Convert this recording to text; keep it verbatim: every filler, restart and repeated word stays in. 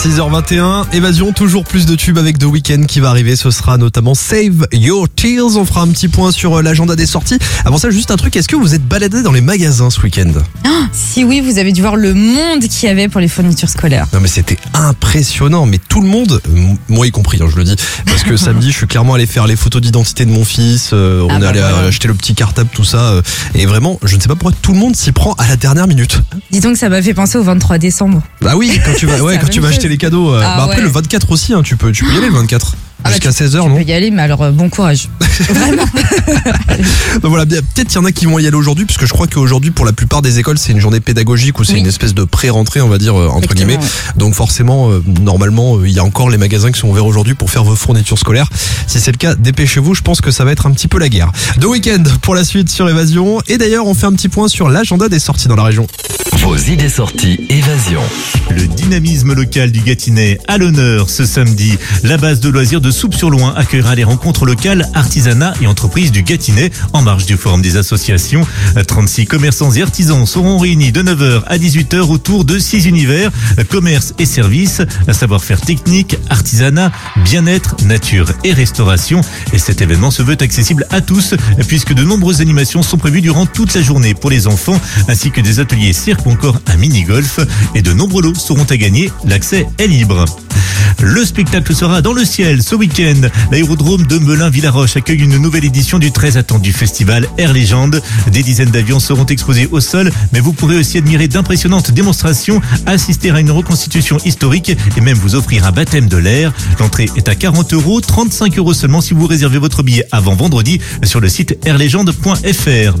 six heures vingt et un, Évasion, toujours plus de tubes avec The Weeknd qui va arriver, ce sera notamment Save Your Tears. On fera un petit point sur l'agenda des sorties. Avant ça, juste un truc, est-ce que vous êtes baladé dans les magasins ce week-end? Oh, si oui, vous avez dû voir le monde qu'il y avait pour les fournitures scolaires. Non mais c'était impressionnant, mais tout le monde, moi y compris, hein, je le dis, parce que samedi je suis clairement allé faire les photos d'identité de mon fils, euh, on Ah est bah allé voilà. acheter le petit cartable, tout ça, euh, et vraiment, je ne sais pas pourquoi tout le monde s'y prend à la dernière minute. Dis donc, ça m'a fait penser au vingt-trois décembre. Bah oui, quand tu vas, ouais, C'est quand la tu même vas acheter chose. les cadeaux. euh, Ah bah après ouais. le vingt-quatre aussi, hein, tu peux, tu peux y aller le vingt-quatre. Ah bah, Jusqu'à tu- seize heures, Tu non? peux y aller, mais alors euh, bon courage. Vraiment. Donc voilà, bien- peut-être qu'il y en a qui vont y aller aujourd'hui, puisque je crois qu'aujourd'hui, pour la plupart des écoles, c'est une journée pédagogique ou c'est Oui. une espèce de pré-rentrée, on va dire, euh, entre Exactement, guillemets. Donc forcément, euh, normalement, euh, il y a encore les magasins qui sont ouverts aujourd'hui pour faire vos fournitures scolaires. Si c'est le cas, dépêchez-vous, je pense que ça va être un petit peu la guerre. The Weeknd pour la suite sur Évasion. Et d'ailleurs, on fait un petit point sur l'agenda des sorties dans la région. Vos idées sorties Évasion. Le dynamisme local du Gâtinais à l'honneur ce samedi. La base de loisirs de Soupe-sur-Loing accueillera les rencontres locales, artisanat et entreprises du Gâtinais en marge du forum des associations. trente-six commerçants et artisans seront réunis de neuf heures à dix-huit heures autour de six univers, commerce et services, savoir-faire technique, artisanat, bien-être, nature et restauration. Et cet événement se veut accessible à tous puisque de nombreuses animations sont prévues durant toute la journée pour les enfants ainsi que des ateliers cirque ou encore un mini-golf et de nombreux lots seront à gagner. L'accès est libre. Le spectacle sera dans le ciel ce week-end. L'aérodrome de Melun-Villaroche accueille une nouvelle édition du très attendu festival Air Légende. Des dizaines d'avions seront exposés au sol, mais vous pourrez aussi admirer d'impressionnantes démonstrations, assister à une reconstitution historique et même vous offrir un baptême de l'air. L'entrée est à quarante euros, trente-cinq euros seulement si vous réservez votre billet avant vendredi sur le site air légende point f r.